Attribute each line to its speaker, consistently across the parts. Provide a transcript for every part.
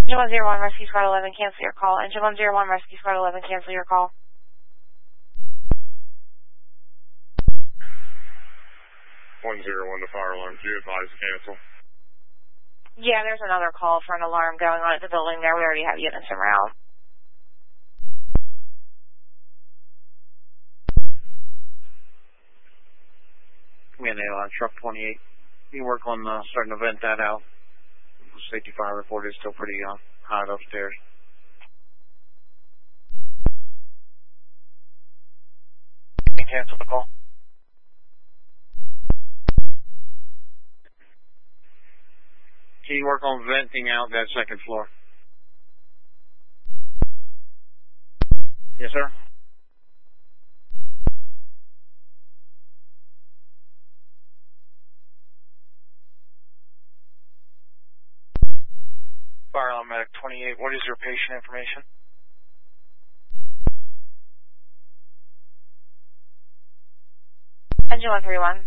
Speaker 1: Engine 101, Rescue Squad 11, cancel your call. Engine 101, Rescue Squad 11, cancel your call.
Speaker 2: 101 to fire alarm. Do you advise cancel?
Speaker 1: Yeah, there's another call for an alarm going on at the building there. We already have units en route.
Speaker 3: Command on truck 28. You work on starting to vent that out. Safety fire report is still pretty hot upstairs.
Speaker 4: You can cancel the call.
Speaker 3: Can you work on venting out that second floor? Yes, sir.
Speaker 4: Fire alarm medic 28, what is your patient information?
Speaker 1: Engine 131.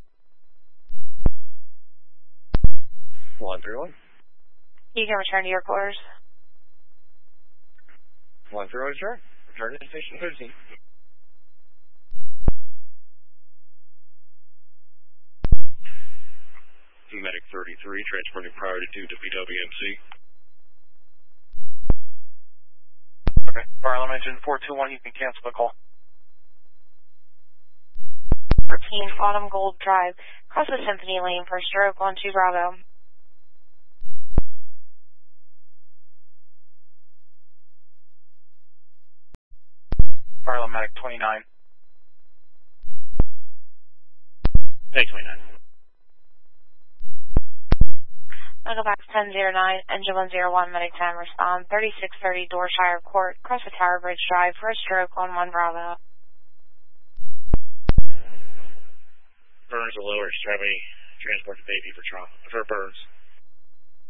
Speaker 3: 131.
Speaker 1: You can return to your quarters.
Speaker 3: 131, sure. Return to station 13.
Speaker 2: Medic 33, transporting priority 2 to PWMC.
Speaker 4: Okay, fire alarm engine 421, you can cancel the call.
Speaker 1: 13, Autumn Gold Drive. Cross the Symphony Lane for stroke 12 Bravo.
Speaker 4: Fire alarm medic 29.
Speaker 2: Hey, 29.
Speaker 1: I'll go back to 1009, Engine 101, Medic 10, respond. 3630 Dorshire Court, cross the Tower Bridge Drive for a stroke on 1 Bravo.
Speaker 2: Burns or Lowers, do you have any transport to baby for Burns?